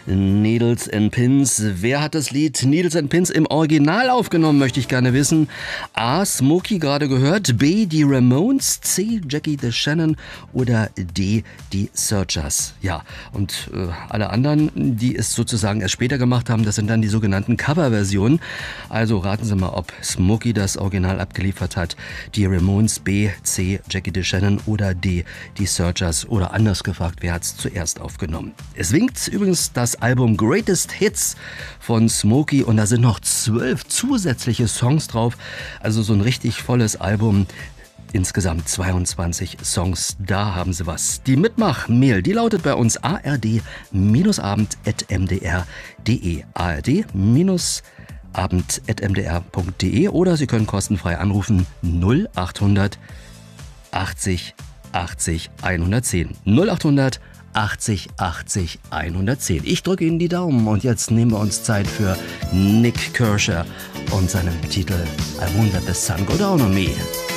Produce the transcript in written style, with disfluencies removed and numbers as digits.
Needles and Pins. Wer hat das Lied Needles and Pins im Original aufgenommen, möchte ich gerne wissen. A. Smokey gerade gehört, B. die Ramones, C. Jackie DeShannon oder D. die Searchers. Ja, und alle anderen, die es sozusagen erst später gemacht haben, das sind dann die sogenannten Coverversionen. Also raten Sie mal, ob Smokey das Original abgeliefert hat, die Ramones, B. C. Jackie DeShannon oder D. die Searchers, oder anders gefragt, wer hat es zuerst aufgenommen. Es winkt übrigens das Album Greatest Hits von Smokey und da sind noch 12 zusätzliche Songs drauf. Also so ein richtig volles Album. Insgesamt 22 Songs, da haben Sie was. Die Mitmach-Mail, die lautet bei uns ard-abend@mdr.de. ard-abend@mdr.de oder Sie können kostenfrei anrufen 0800 80 80 110. 0800 80 80 110. Ich drücke Ihnen die Daumen und jetzt nehmen wir uns Zeit für Nick Kershaw und seinen Titel I Won't Let the Sun Go Down on Me.